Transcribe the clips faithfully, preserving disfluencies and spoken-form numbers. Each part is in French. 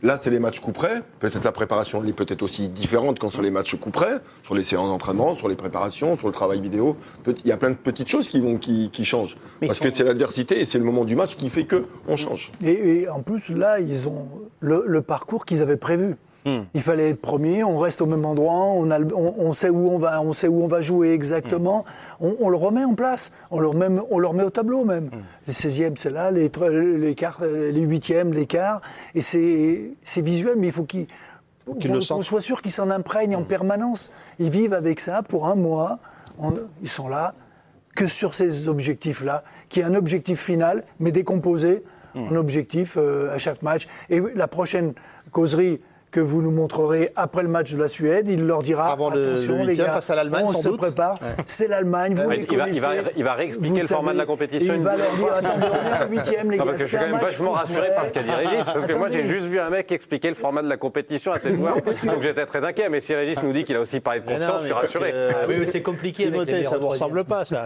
Là, c'est les matchs coup près. Peut-être la préparation elle est peut-être aussi différente quand sur les matchs coup près, sur les séances d'entraînement, sur les préparations, sur le travail vidéo. Il y a plein de petites choses qui, vont, qui, qui changent. Mais Parce sont... que c'est l'adversité et c'est le moment du match qui fait qu'on change. Et, et en plus, là, ils ont le, le parcours qu'ils avaient prévu. Hmm. Il fallait être premier, on reste au même endroit, on, a, on, on, sait où on, va, on sait où on va jouer exactement, hmm. on, on le remet en place, on le remet, on le remet au tableau même. Hmm. Les seizièmes, c'est là, les, les, quarts, les huitièmes, les quarts, et c'est, c'est visuel, mais il faut qu'il, qu'il qu'on, qu'on soit sûr qu'ils s'en imprègnent hmm. en permanence. Ils vivent avec ça pour un mois, on, ils sont là, que sur ces objectifs-là, qui est un objectif final, mais décomposé hmm. en objectif euh, à chaque match. Et la prochaine causerie que vous nous montrerez après le match de la Suède, il leur dira avant attention le, le les gars, face à l'Allemagne, on sans se doute. prépare, ouais. c'est l'Allemagne, vous ouais, les il va, connaissez. Il va, il va réexpliquer le format savez, de la compétition. Il va leur dire attendez, on est en huitième les non, gars. Parce que je suis quand même vachement rassuré par ce qu'a dit Régis, parce que moi j'ai juste vu un mec expliquer le format de la compétition à ses joueurs, donc j'étais très inquiet. Mais si Régis nous dit qu'il a aussi parlé de confiance, je suis rassuré. Oui, mais c'est compliqué. Timothée, ça ne vous ressemble pas ça.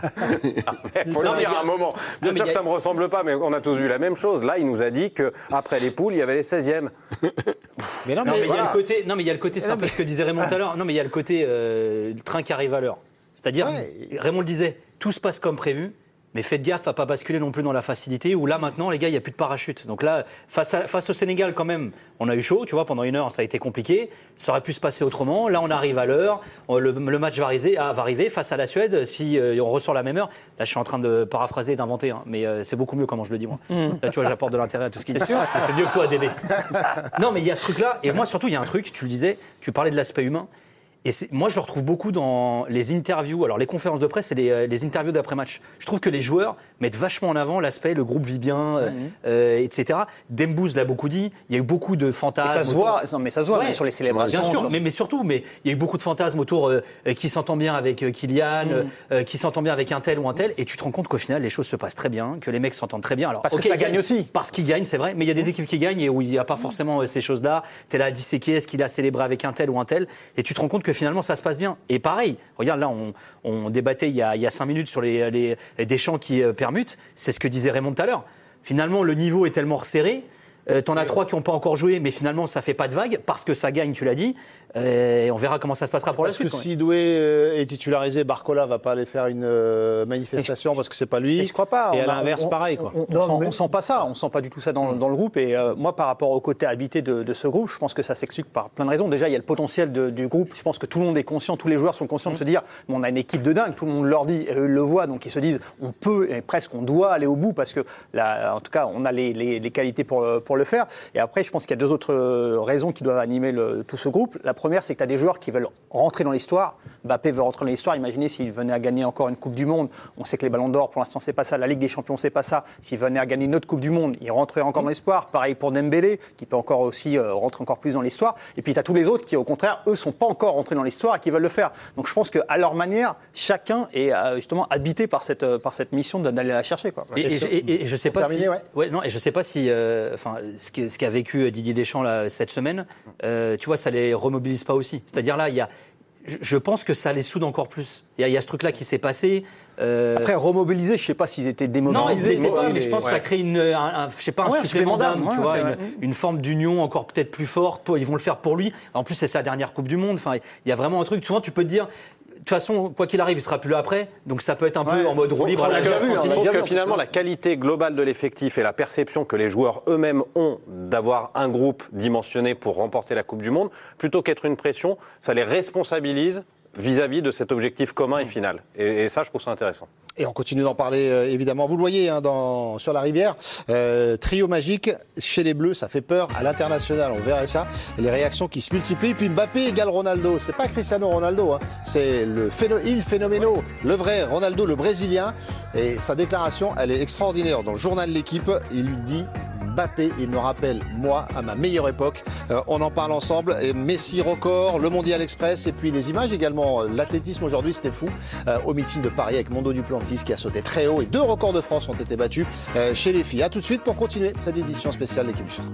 Il faut le dire à un moment. Bien sûr que ça ne me ressemble pas, mais on a tous vu la même chose. Là, il nous a dit qu'après les poules, il y avait les seizièmes. Mais non, mais il y a le côté, non mais il y a le côté, c'est un peu ce que disait Raymond tout à l'heure. Non mais il y a le côté euh, le train qui arrive à l'heure. C'est-à-dire, ouais. Raymond le disait, tout se passe comme prévu. Mais faites gaffe à ne pas basculer non plus dans la facilité où là maintenant les gars il n'y a plus de parachute. Donc là face, à, face au Sénégal quand même on a eu chaud, tu vois, pendant une heure ça a été compliqué, ça aurait pu se passer autrement. Là on arrive à l'heure, le, le match va arriver, va arriver face à la Suède si euh, on ressort la même heure. Là je suis en train de paraphraser et d'inventer, hein, mais euh, c'est beaucoup mieux comment je le dis moi. Mmh. Là tu vois j'apporte de l'intérêt à tout ce qu'il dit. C'est mieux que toi Dédé. Non mais il y a ce truc là et moi surtout il y a un truc, tu le disais, tu parlais de l'aspect humain. Et c'est, moi, je le retrouve beaucoup dans les interviews, alors les conférences de presse et les, les interviews d'après-match. Je trouve que les joueurs mettent vachement en avant l'aspect, le groupe vit bien, euh, mmh. euh, et cetera. Dembouz l'a beaucoup dit, il y a eu beaucoup de fantasmes. Et ça se voit, non, mais ça se voit ouais. même sur les célébrations. Bien sûr, mais, mais surtout, mais il y a eu beaucoup de fantasmes autour euh, qui s'entend bien avec euh, Kylian, mmh. euh, qui s'entend bien avec un tel ou un tel, et tu te rends compte qu'au final, les choses se passent très bien, que les mecs s'entendent très bien. Alors, parce okay, que ça gagne aussi. Parce qu'ils gagnent, c'est vrai, mais il y a des équipes qui gagnent et où il n'y a pas forcément euh, ces choses-là. T'es là à disséquer, est-ce qu'il a célébré avec un tel ou un tel, et tu te rends compte que finalement, ça se passe bien. Et pareil, regarde là, on, on débattait il y, a, il y a cinq minutes sur les, les, les Deschamps qui euh, permutent. C'est ce que disait Raymond tout à l'heure. Finalement, le niveau est tellement resserré. Euh, t'en as trois qui n'ont pas encore joué, mais finalement, ça fait pas de vague parce que ça gagne, tu l'as dit. Euh, et on verra comment ça se passera pour parce Parce que que si Doué euh, est titularisé, Barcola va pas aller faire une euh, manifestation je, parce que c'est pas lui. Et je crois pas. Et à l'inverse, on, pareil. Quoi. On, on, on, sent, on sent pas ça. On sent pas du tout ça dans, dans le groupe. Et euh, moi, par rapport au côté habité de, de ce groupe, je pense que ça s'explique par plein de raisons. Déjà, il y a le potentiel de, du groupe. Je pense que tout le monde est conscient, tous les joueurs sont conscients mmh. de se dire, bon, on a une équipe de dingue. Tout le monde leur dit, et eux le voient, donc ils se disent, on peut et presque on doit aller au bout parce que, là, en tout cas, on a les, les, les qualités pour, pour le faire. Et après, je pense qu'il y a deux autres raisons qui doivent animer le, tout ce groupe. La première, c'est que tu as des joueurs qui veulent rentrer dans l'histoire. Mbappé veut rentrer dans l'histoire. Imaginez s'il venait à gagner encore une Coupe du Monde. On sait que les Ballons d'Or, pour l'instant, c'est pas ça. La Ligue des Champions, c'est pas ça. S'il venait à gagner une autre Coupe du Monde, il rentrerait encore dans l'histoire. Pareil pour Dembélé, qui peut encore aussi euh, rentrer encore plus dans l'histoire. Et puis, tu as tous les autres qui, au contraire, eux, sont pas encore rentrés dans l'histoire et qui veulent le faire. Donc, je pense qu'à leur manière, chacun est euh, justement habité par cette, euh, par cette mission d'aller la chercher, quoi. Et, et, et, et, et je sais pas terminer, si, ouais. Ouais, non, et je sais pas si, enfin, euh, ce, que, ce qu'a vécu Didier Deschamps là, cette semaine, euh, tu vois, ça les remobilise pas aussi. C'est-à-dire là, il y a je pense que ça les soude encore plus. Il y a, il y a ce truc-là qui s'est passé. Euh... Après, remobilisés, je ne sais pas s'ils étaient démobilisés. Non, ils n'étaient pas, mais je pense ouais. que ça crée une, un, un, je sais pas, un ouais, supplément d'âme, ouais, tu vois, une, une forme d'union encore peut-être plus forte. Pour, ils vont le faire pour lui. En plus, c'est sa dernière Coupe du Monde. Enfin, il y a vraiment un truc. Souvent, tu peux te dire... De toute façon, quoi qu'il arrive, il ne sera plus là après. Donc ça peut être un peu ouais. en mode roue libre. Je pense que finalement, la qualité globale de l'effectif et la perception que les joueurs eux-mêmes ont d'avoir un groupe dimensionné pour remporter la Coupe du Monde, plutôt qu'être une pression, ça les responsabilise vis-à-vis de cet objectif commun et final. Et, et ça, je trouve ça intéressant. Et on continue d'en parler, euh, évidemment. Vous le voyez hein, dans, sur la rivière. Euh, trio magique, chez les Bleus, ça fait peur. À l'international, on verrait ça. Les réactions qui se multiplient. Puis Mbappé égale Ronaldo. C'est pas Cristiano Ronaldo. Hein. C'est le phéno- il phénoméno, le vrai Ronaldo, le Brésilien. Et sa déclaration, elle est extraordinaire. Dans le journal de l'équipe, il lui dit... Mbappé, il me rappelle, moi, à ma meilleure époque. Euh, on en parle ensemble. Et Messi record, le Mondial Express et puis les images également. L'athlétisme aujourd'hui, c'était fou. Euh, au meeting de Paris avec Mondo Duplantis qui a sauté très haut et deux records de France ont été battus euh, chez les filles. A tout de suite pour continuer cette édition spéciale de l'Équipe du Soir.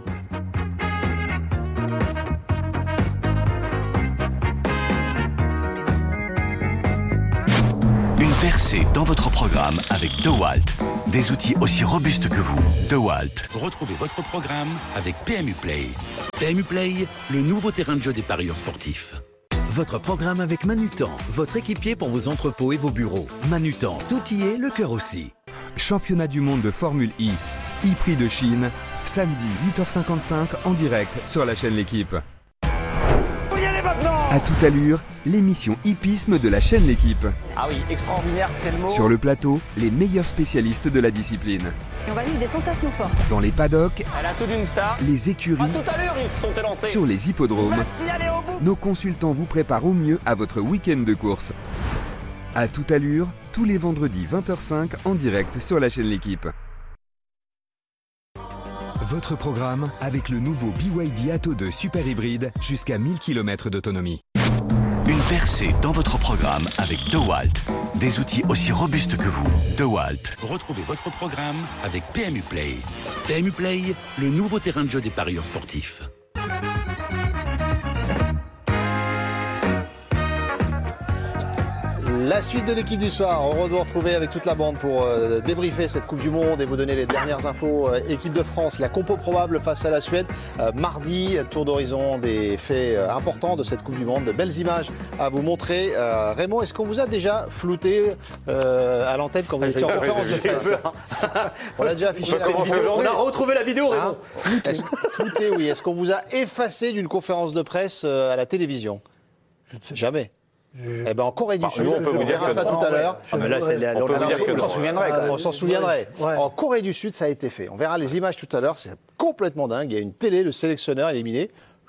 Une percée dans votre programme avec DeWalt. Des outils aussi robustes que vous. DeWalt. Retrouvez votre programme avec P M U Play. P M U Play, le nouveau terrain de jeu des parieurs sportifs. Votre programme avec Manutan, votre équipier pour vos entrepôts et vos bureaux. Manutan, tout y est, le cœur aussi. Championnat du monde de Formule I, I-Prix de Chine, samedi huit heures cinquante-cinq en direct sur la chaîne L'Équipe. À toute allure, l'émission hippisme de la chaîne L'Équipe. Ah oui, extraordinaire, c'est le mot. Sur le plateau, les meilleurs spécialistes de la discipline. Et on va vivre des sensations fortes. Dans les paddocks, Elle a tout d'une star. les écuries, À tout à l'heure, ils se sont élancés. sur les hippodromes, Y aller au bout. nos consultants vous préparent au mieux à votre week-end de course. À toute allure, tous les vendredis vingt heures cinq en direct sur la chaîne L'Équipe. Votre programme avec le nouveau B Y D Atto deux Super Hybride jusqu'à mille kilomètres d'autonomie. Une percée dans votre programme avec DeWalt. Des outils aussi robustes que vous. DeWalt. Retrouvez votre programme avec P M U Play. P M U Play, le nouveau terrain de jeu des parieurs sportifs. La suite de l'équipe du soir, on va vous retrouver avec toute la bande pour euh, débriefer cette Coupe du Monde et vous donner les dernières infos. Euh, équipe de France, la compo probable face à la Suède. Euh, mardi, tour d'horizon des faits euh, importants de cette Coupe du Monde. De belles images à vous montrer. Euh, Raymond, est-ce qu'on vous a déjà flouté euh, à l'antenne quand vous étiez en conférence de presse? On a déjà affiché la vidéo. On a retrouvé la vidéo, Raymond. Hein Est-ce que- flouté, oui. Est-ce qu'on vous a effacé d'une conférence de presse euh, à la télévision? Je ne sais jamais. Je... Eh ben en Corée du Sud, nous, on peut on vous dire verra que ça non, tout à ouais. l'heure. Ah, mais là, c'est la- On peut vous Alors, dire que on non. s'en souviendrait. quand même. Euh, On s'en souviendrait. ouais. En Corée du Sud, ça a été fait. On verra les images tout à l'heure. C'est complètement dingue. Il y a une télé, le sélectionneur éliminé.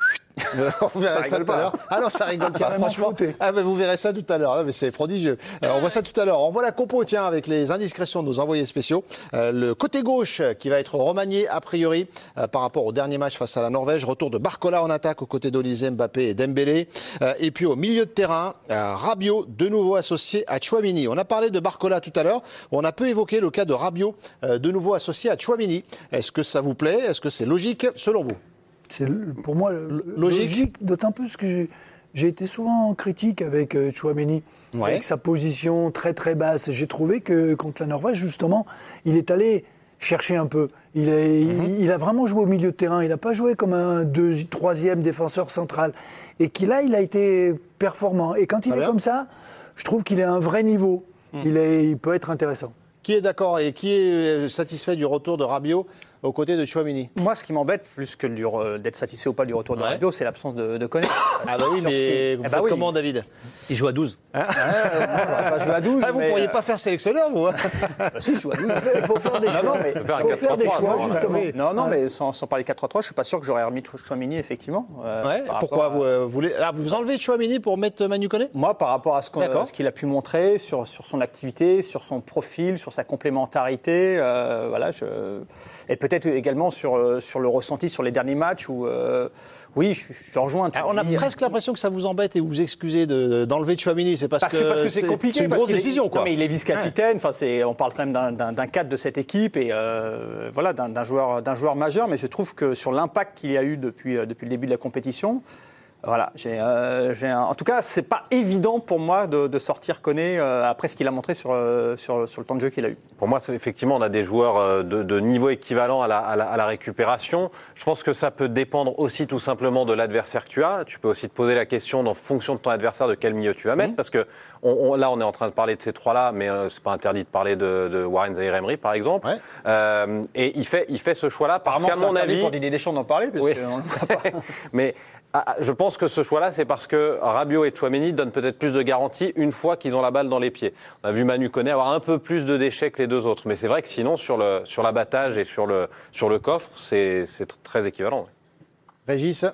On verra ça, tout à l'heure. Ah non, ça rigole pas, Carrément franchement. flouté. Ah ben vous verrez ça tout à l'heure. Ah, mais c'est prodigieux. Alors, on voit ça tout à l'heure. On voit la compo, tiens, avec les indiscrétions de nos envoyés spéciaux. Euh, le côté gauche qui va être remanié a priori euh, par rapport au dernier match face à la Norvège. Retour de Barcola en attaque aux côtés d'Olysée, Mbappé et Dembélé. Euh, et puis au milieu de terrain, euh, Rabiot de nouveau associé à Tchouaméni. On a parlé de Barcola tout à l'heure. On a peu évoqué le cas de Rabiot euh, de nouveau associé à Tchouaméni. Est-ce que ça vous plaît? Est-ce que c'est logique selon vous? C'est le- pour moi le- Logique. logique, d'autant plus que j'ai, j'ai été souvent en critique avec euh, Tchouaméni, Ouais. avec sa position très très basse. J'ai trouvé que contre la Norvège, justement, il est allé chercher un peu. Il a, il, il a vraiment joué au milieu de terrain. Il n'a pas joué comme un deux, troisième défenseur central. Et qu'il là, il a été performant. Et quand il Très est bien. comme ça, je trouve qu'il est à un vrai niveau. Il, est, il peut être intéressant. Qui est d'accord et qui est satisfait du retour de Rabiot aux côtés de Tchouaméni? Moi, ce qui m'embête, plus que du re- d'être satisfait ou pas du retour de Ouais. Rabiot, c'est l'absence de, de Koné. Ah bah oui, Sur ce qui- mais Eh vous bah faites oui. comment, David? Il joue à douze. Ouais, on va pas jouer à douze. Ah, vous ne mais, pourriez euh, pas faire sélectionneur, vous hein? bah, si, je joue à douze. Il faut faire des choix. non, mais- Il faire un faut quatre faire des trois trois, choix, ouais. justement. Non, non, mais sans, sans parler quatre trois trois, je suis pas sûr que j'aurais remis Tchouaméni, effectivement. euh, Ouais. par Pourquoi rapport vous, à- euh, voulez ah, vous enlevez Tchouaméni pour mettre Manu Koné? Moi, par rapport à ce qu'on- D'accord. ce qu'il a pu montrer sur, sur son activité, sur son profil, sur sa complémentarité, euh, voilà, je... et peut-être également sur, euh, sur le ressenti sur les derniers matchs où, euh, oui, je, je te rejoins. Ah, on a Tchouaméni- presque l'impression que ça vous embête et vous vous excusez de- d'enlever Tchouaméni. C'est parce, Parce que parce que c'est compliqué. C'est une parce grosse qu'il est- décision, quoi. Non, mais il est vice-capitaine. Enfin, c'est, on parle quand même d'un, d'un, d'un cadre de cette équipe et euh, voilà, d'un, d'un joueur, d'un joueur majeur. Mais je trouve que sur l'impact qu'il y a eu depuis, euh, depuis le début de la compétition, voilà, j'ai, euh, j'ai un- en tout cas, c'est pas évident pour moi de, de sortir Koné euh, après ce qu'il a montré sur, euh, sur, sur le temps de jeu qu'il a eu. Pour moi, c'est, effectivement, on a des joueurs euh, de, de niveau équivalent à la, à, la, à la récupération. Je pense que ça peut dépendre aussi tout simplement de l'adversaire que tu as. Tu peux aussi te poser la question, en fonction de ton adversaire, de quel milieu tu vas mettre. Parce que on, on, là, on est en train de parler de ces trois-là, mais euh, c'est pas interdit de parler de, de Warren Zaïre-Emery, par exemple. Ouais. Euh, et il fait, il fait ce choix-là parce Apparemment, qu'à c'est mon interdit avis... pour Didier Deschamps d'en parler. Parce Oui. qu'on ne sait pas. Mais ah, je pense que ce choix-là, c'est parce que Rabiot et Tchouaméni donnent peut-être plus de garanties une fois qu'ils ont la balle dans les pieds. On a vu Manu Koné avoir un peu plus de déchets que les deux autres. Mais c'est vrai que sinon, sur, le, sur l'abattage et sur le, sur le coffre, c'est, c'est très équivalent. Régis?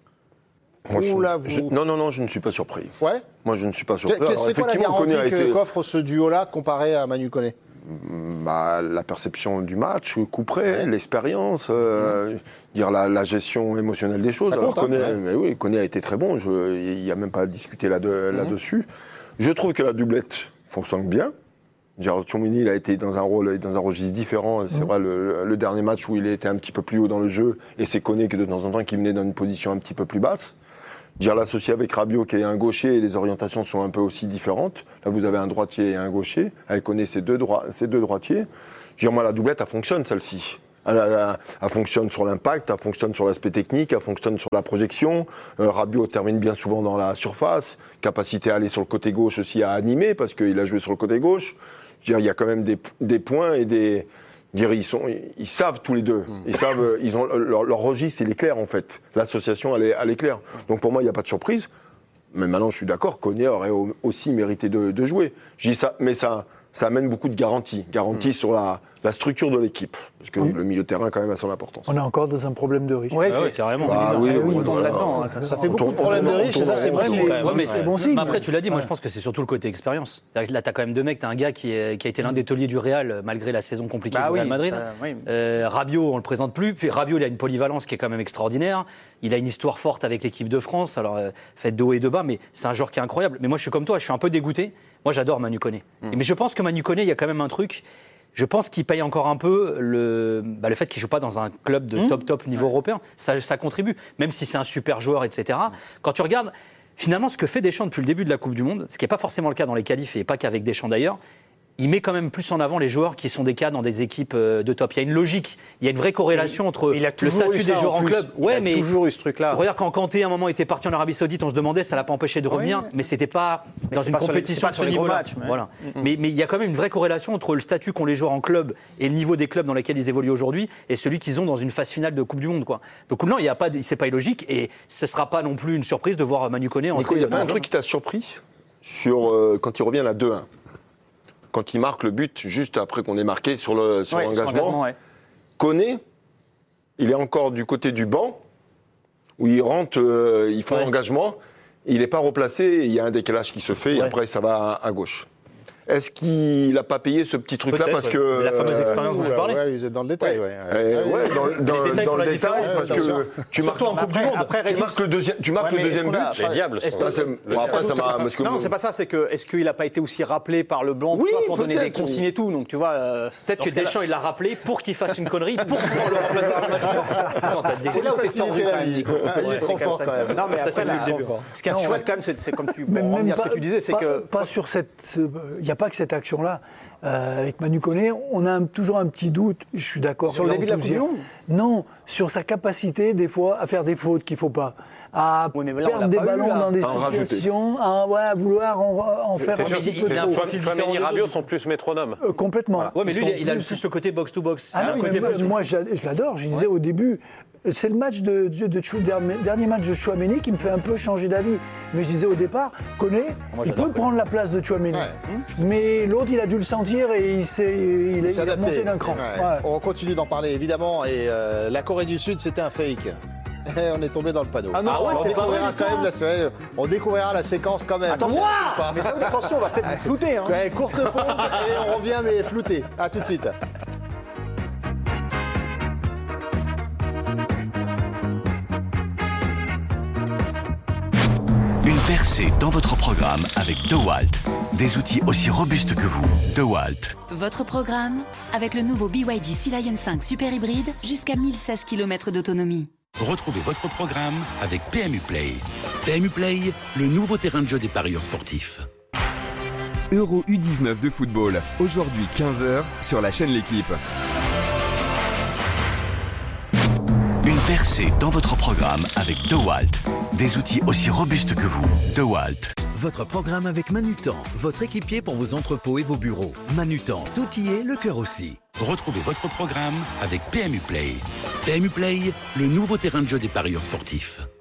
Moi, je- Oula, je- vous- non, non, non, je ne suis pas surpris. Ouais. Moi, je ne suis pas surpris. Que- que- Alors, c'est quoi la effectivement, garantie Koné a que été- qu'offre ce duo-là comparé à Manu Koné? bah, la perception du match, coup près, l'expérience, euh, dire la, la gestion émotionnelle des choses. Ça Alors, compte, hein, Koné, ouais. mais oui, Koné a été très bon. je- Il n'y a même pas à discuter là de- là-dessus. Je trouve que la doublette fonctionne bien. Gérard Tchouaméni, il a été dans un rôle, dans un registre différent. C'est vrai, le, le dernier match où il était un petit peu plus haut dans le jeu, et c'est Koné que de temps en temps qui venait dans une position un petit peu plus basse. Dire l'associer avec Rabiot qui est un gaucher et les orientations sont un peu aussi différentes. Là, vous avez un droitier et un gaucher. Elle connaît ces deux, droi- ces deux droitiers. Je veux dire, moi, la doublette, elle fonctionne, celle-ci. Elle, elle, elle fonctionne sur l'impact, elle fonctionne sur l'aspect technique, elle fonctionne sur la projection. Euh, Rabiot termine bien souvent dans la surface. Capacité à aller sur le côté gauche aussi à animer parce qu'il a joué sur le côté gauche. Je veux dire, il y a quand même des, des points et des... Dire, ils, sont, ils savent tous les deux. Ils savent, ils ont, leur, leur registre, il est clair en fait. L'association, elle est, elle est claire. Donc pour moi, il n'y a pas de surprise. Mais maintenant, je suis d'accord, Koné aurait aussi mérité de, de jouer. Je dis ça, mais ça, ça amène beaucoup de garanties. Garanties mmh. sur la, la structure de l'équipe. Parce que mmh. le milieu de terrain, quand même, a son importance. On est encore dans un problème de riche. Oui, c'est ah carrément. Bah, oui, oui, on tombe là-dedans. Ça, ça fait beaucoup de problèmes de riche, et ça, c'est bon signe quand même. Ouais, mais c'est bon signe. Mais après, tu l'as dit, moi, je pense que c'est surtout le côté expérience. Là, tu as quand même deux mecs. Tu as un gars qui, est, qui a été l'un des tauliers du Real, malgré la saison compliquée bah du oui, Real Madrid. Euh, oui. euh, Rabiot, on le présente plus. Puis Rabiot, il a une polyvalence qui est quand même extraordinaire. Il a une histoire forte avec l'équipe de France. Alors, euh, fait de haut et de bas, mais c'est un joueur qui est incroyable. Mais moi, je suis comme toi, je suis un peu dégoûté. Moi, j'adore Manu Koné. Mm. Mais je pense que Manu Koné, il y a quand même un truc. Je pense qu'il paye encore un peu le, bah, le fait qu'il ne joue pas dans un club de top, top niveau ouais. européen. Ça, ça contribue, même si c'est un super joueur, et cetera. Quand tu regardes, finalement, ce que fait Deschamps depuis le début de la Coupe du Monde, ce qui n'est pas forcément le cas dans les qualifs et pas qu'avec Deschamps d'ailleurs, il met quand même plus en avant les joueurs qui sont des cas dans des équipes de top. Il y a une logique, il y a une vraie corrélation entre le statut des joueurs en club. Ouais, il a mais toujours eu ce truc-là. Regarde, quand Kanté à un moment était parti en Arabie Saoudite, on se demandait, ça l'a pas empêché de revenir, oui. mais c'était pas mais dans une pas compétition les, de ce niveau-là. Matchs, mais... Voilà. Mm-hmm. Mais, mais il y a quand même une vraie corrélation entre le statut qu'ont les joueurs en club et le niveau des clubs dans lesquels ils évoluent aujourd'hui et celui qu'ils ont dans une phase finale de Coupe du Monde, quoi. Donc non, il y a pas, c'est pas illogique et ce sera pas non plus une surprise de voir Manu Koné entrer. Il y a pas un truc qui t'a surpris sur euh, quand il revient à deux un. Quand il marque le but, juste après qu'on ait marqué sur le sur ouais, l'engagement, ouais. Koné, il est encore du côté du banc, où il rentre, euh, ils font ouais. l'engagement, il n'est pas replacé, et il y a un décalage qui se fait, ouais. et après ça va à, à gauche. Est-ce qu'il n'a pas payé ce petit truc-là parce ouais. que... La fameuse expérience dont euh, tu parlais. Ouais, vous êtes dans le détail, ouais. Euh, ouais, ouais dans, dans, les détails dans font le la détail, parce que tu marques, en Coupe du Monde. Après, tu marques le deuxième, tu marques ouais, le deuxième but. Les diables. Bon, après, ça m'a... Parce que non, c'est pas ça, c'est que est-ce qu'il n'a pas été aussi rappelé par le blanc oui, pour donner des consignes et tout, donc tu vois... Euh, peut-être que Deschamps, il l'a rappelé pour qu'il fasse une connerie, pour pouvoir le remplacer sur le match. C'est là où t'es tordu, il est trop fort quand même. Non, mais ça, c'est le début. Ce qui est chouette quand même, c'est comme tu... Même ce que tu disais, c'est que... Pas sur cette... Il n'y a pas que cette action-là. Euh, avec Manu Koné, on a un, toujours un petit doute, je suis d'accord. Sur le début de la Coupe du Monde ? Non, sur sa capacité, des fois, à faire des fautes qu'il ne faut pas, à oui, là, perdre des ballons eu, dans des à situations, à, ouais, à vouloir en, en faire c'est un sûr, petit il, peu il trop. Chouameni et Rabiot sont plus métronomes. Euh, complètement. Voilà. Ouais, mais lui, il, il a plus... plus le côté box-to-box. Ah non, mais moi, moi je l'adore, je disais ouais. au début... C'est le match de, de, de Chou, dernier match de Chouameni qui me fait un peu changer d'avis. Mais je disais au départ, Koné, moi, il peut prendre la place de Chouameni. Ouais. Mais l'autre, il a dû le sentir et il s'est il, il est monté d'un cran. Ouais. Ouais. On continue d'en parler évidemment. Et euh, la Corée du Sud, c'était un fake. On est tombé dans le panneau. Ah non, ah ouais, on, découvrira quand même la, on découvrira la séquence quand même. Attention, mais ça, attention, on va peut-être vous flouter. Hein. Ouais, courte pause et on revient mais flouté. À tout de suite. Percez dans votre programme avec DeWalt. Des outils aussi robustes que vous. DeWalt. Votre programme avec le nouveau B Y D Sea Lion cinq Super Hybride jusqu'à mille seize kilomètres d'autonomie. Retrouvez votre programme avec P M U Play. P M U Play, le nouveau terrain de jeu des parieurs sportifs. Euro U dix-neuf de football, aujourd'hui quinze heures sur la chaîne L'Équipe. Une percée dans votre programme avec DeWalt. Des outils aussi robustes que vous. DeWalt. Votre programme avec Manutan, votre équipier pour vos entrepôts et vos bureaux. Manutan, tout y est, le cœur aussi. Retrouvez votre programme avec P M U Play. P M U Play, le nouveau terrain de jeu des parieurs sportifs.